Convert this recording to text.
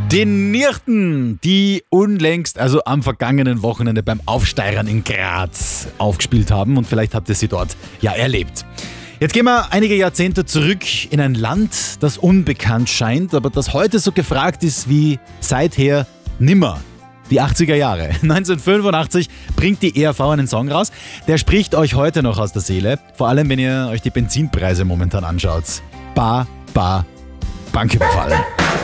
Die Nirten, die unlängst, also am vergangenen Wochenende beim Aufsteigern in Graz aufgespielt haben und vielleicht habt ihr sie dort ja erlebt. Jetzt gehen wir einige Jahrzehnte zurück in ein Land, das unbekannt scheint, aber das heute so gefragt ist wie seither nimmer. Die 80er Jahre. 1985 bringt die ERV einen Song raus, der spricht euch heute noch aus der Seele, vor allem wenn ihr euch die Benzinpreise momentan anschaut. Banküberfall.